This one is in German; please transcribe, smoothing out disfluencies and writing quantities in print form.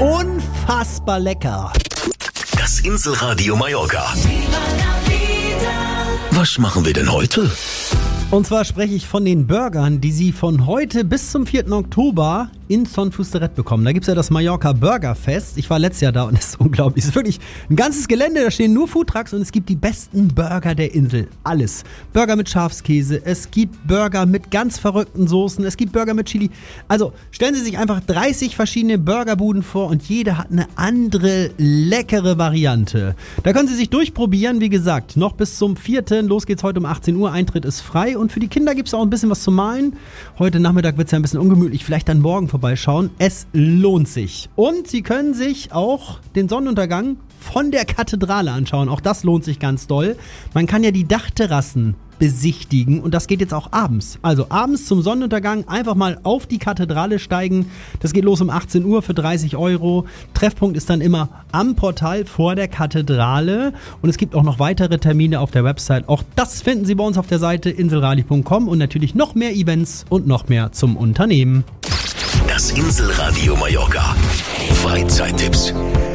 unfassbar lecker. Das Inselradio Mallorca. Was machen wir denn heute? Und zwar spreche ich von den Burgern, die Sie von heute bis zum 4. Oktober in Son Fusteret bekommen. Da gibt es ja das Mallorca Burger Fest. Ich war letztes Jahr da und es ist unglaublich. Es ist wirklich ein ganzes Gelände, da stehen nur Foodtrucks und es gibt die besten Burger der Insel. Alles. Burger mit Schafskäse, es gibt Burger mit ganz verrückten Soßen, es gibt Burger mit Chili. Also stellen Sie sich einfach 30 verschiedene Burgerbuden vor und jede hat eine andere leckere Variante. Da können Sie sich durchprobieren, wie gesagt, noch bis zum 4. Los geht's heute um 18 Uhr, Eintritt ist frei und für die Kinder gibt es auch ein bisschen was zu malen. Heute Nachmittag wird es ja ein bisschen ungemütlich, vielleicht dann morgen vorbeischauen. Es lohnt sich. Und Sie können sich auch den Sonnenuntergang von der Kathedrale anschauen. Auch das lohnt sich ganz doll. Man kann ja die Dachterrassen besichtigen und das geht jetzt auch abends. Also abends zum Sonnenuntergang einfach mal auf die Kathedrale steigen. Das geht los um 18 Uhr für 30 €. Treffpunkt ist dann immer am Portal vor der Kathedrale und es gibt auch noch weitere Termine auf der Website. Auch das finden Sie bei uns auf der Seite inselradio.com und natürlich noch mehr Events und noch mehr zum Unternehmen. Das Inselradio Mallorca. Freizeittipps.